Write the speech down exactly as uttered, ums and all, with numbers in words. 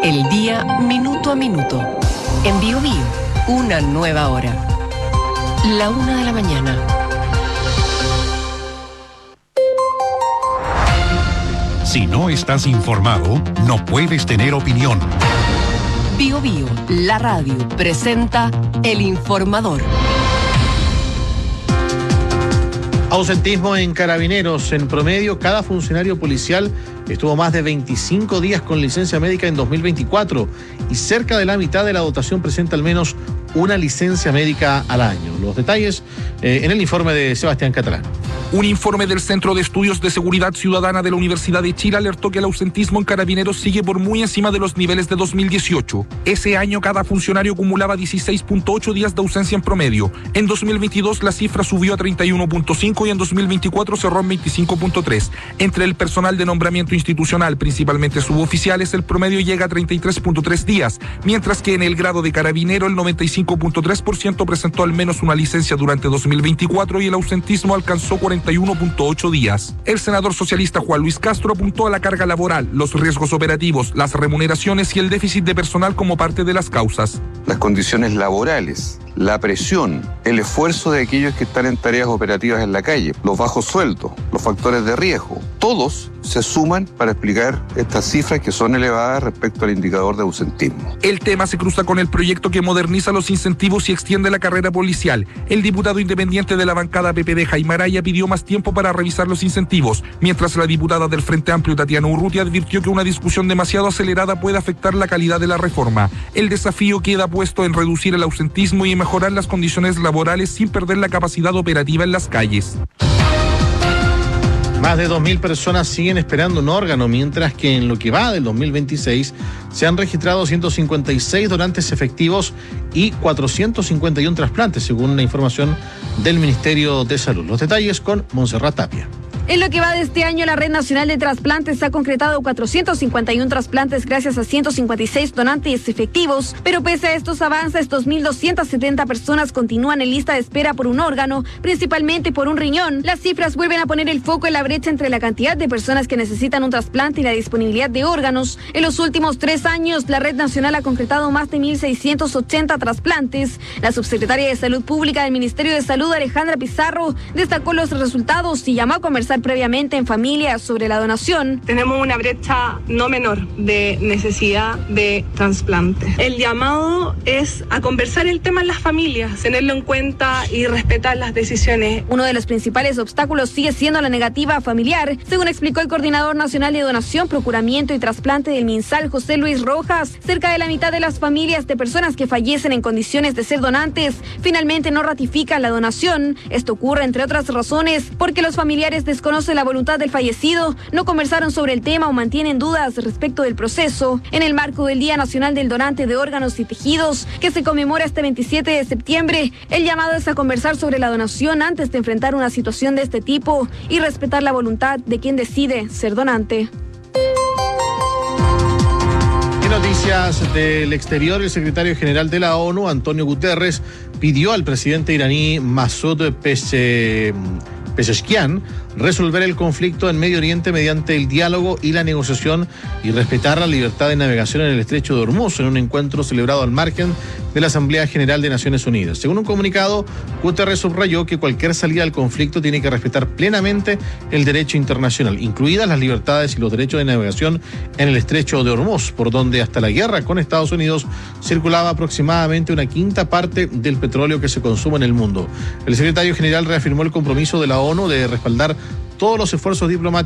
El día minuto a minuto. En Bio Bio, una nueva hora. La una de la mañana. Si no estás informado, no puedes tener opinión. Bio Bio, la radio, presenta El Informador. Ausentismo en Carabineros. En promedio, cada funcionario policial estuvo más de veinticinco días con licencia médica en dos mil veinticuatro y cerca de la mitad de la dotación presenta al menos una licencia médica al año. Los detalles eh, en el informe de Sebastián Catalán. Un informe del Centro de Estudios de Seguridad Ciudadana de la Universidad de Chile alertó que el ausentismo en Carabineros sigue por muy encima de los niveles de dos mil dieciocho. Ese año cada funcionario acumulaba dieciséis punto ocho días de ausencia en promedio. En dos mil veintidós la cifra subió a treinta y uno punto cinco y en dos mil veinticuatro cerró en veinticinco punto tres. Entre el personal de nombramiento institucional, principalmente suboficiales, el promedio llega a treinta y tres punto tres días, mientras que en el grado de carabinero el noventa y cinco punto tres por ciento presentó al menos una licencia durante dos mil veinticuatro y el ausentismo alcanzó cuarenta y uno punto ocho días. El senador socialista Juan Luis Castro apuntó a la carga laboral, los riesgos operativos, las remuneraciones y el déficit de personal como parte de las causas. Las condiciones laborales, la presión, el esfuerzo de aquellos que están en tareas operativas en la calle, los bajos sueldos, los factores de riesgo, todos se suman para explicar estas cifras que son elevadas respecto al indicador de ausentismo. El tema se cruza con el proyecto que moderniza los incentivos y extiende la carrera policial. El diputado independiente de la bancada P P D, Jaime Araya, pidió más tiempo para revisar los incentivos, mientras la diputada del Frente Amplio, Tatiana Urrutia, advirtió que una discusión demasiado acelerada puede afectar la calidad de la reforma. El desafío queda puesto en reducir el ausentismo y mejorar las condiciones laborales sin perder la capacidad operativa en las calles. Más de dos mil personas siguen esperando un órgano, mientras que en lo que va del dos mil veintiséis se han registrado ciento cincuenta y seis donantes efectivos y cuatrocientos cincuenta y uno trasplantes, según la información del Ministerio de Salud. Los detalles con Montserrat Tapia. En lo que va de este año, la Red Nacional de Trasplantes ha concretado cuatrocientos cincuenta y uno trasplantes gracias a ciento cincuenta y seis donantes efectivos, pero pese a estos avances, dos mil doscientas setenta personas continúan en lista de espera por un órgano, principalmente por un riñón. Las cifras vuelven a poner el foco en la brecha entre la cantidad de personas que necesitan un trasplante y la disponibilidad de órganos. En los últimos tres años, la Red Nacional ha concretado más de mil seiscientos ochenta trasplantes. La subsecretaria de Salud Pública del Ministerio de Salud, Alejandra Pizarro, destacó los resultados y llamó a conversar previamente en familia sobre la donación. Tenemos una brecha no menor de necesidad de trasplante. El llamado es a conversar el tema en las familias, tenerlo en cuenta y respetar las decisiones. Uno de los principales obstáculos sigue siendo la negativa familiar, según explicó el coordinador nacional de donación, procuramiento y trasplante del MinSal, José Luis Rojas. Cerca de la mitad de las familias de personas que fallecen en condiciones de ser donantes finalmente no ratifican la donación. Esto ocurre, entre otras razones, porque los familiares desconocen la voluntad del fallecido, no conversaron sobre el tema o mantienen dudas respecto del proceso. En el marco del Día Nacional del Donante de Órganos y Tejidos, que se conmemora este veintisiete de septiembre, el llamado es a conversar sobre la donación antes de enfrentar una situación de este tipo y respetar la voluntad de quien decide ser donante. En noticias del exterior, el secretario general de la ONU, Antonio Guterres, pidió al presidente iraní Masoud Pezeshkian resolver el conflicto en Medio Oriente mediante el diálogo y la negociación y respetar la libertad de navegación en el estrecho de Hormuz en un encuentro celebrado al margen de la Asamblea General de Naciones Unidas. Según un comunicado, Guterres subrayó que cualquier salida al conflicto tiene que respetar plenamente el derecho internacional, incluidas las libertades y los derechos de navegación en el estrecho de Hormuz, por donde hasta la guerra con Estados Unidos circulaba aproximadamente una quinta parte del petróleo que se consume en el mundo. El secretario general reafirmó el compromiso de la ONU de respaldar todos los esfuerzos diplomáticos